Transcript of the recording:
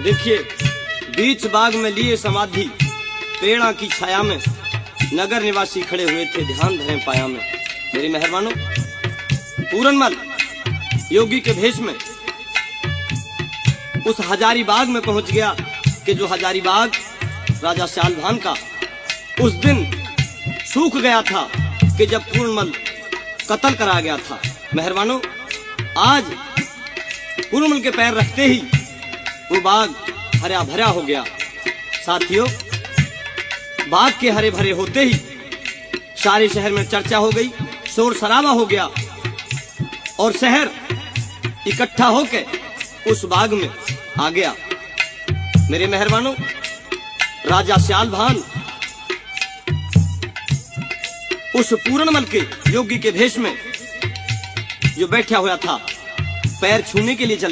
देखिए, बीच बाग में लिए समाधि पेड़ा की छाया में नगर निवासी खड़े हुए थे, ध्यान धरें पाया में। मेरी मेहरबानों, पूरनमल योगी के भेष में उस हजारी बाग में पहुंच गया कि जो हजारी बाग राजा श्याल भान का उस दिन सूख गया था कि जब पूरनमल कत्ल करा गया था। मेहरबानों, आज पूरनमल के पैर रखते ही वो बाग हरा भरा हो गया। साथियों, बाग के हरे भरे होते ही सारे शहर में चर्चा हो गई, शोर शराबा हो गया और शहर इकट्ठा होकर उस बाग में आ गया। मेरे मेहरबानों, राजा श्याल भान उस पूरनमल के योगी के भेष में जो बैठा हुआ था पैर छूने के लिए चल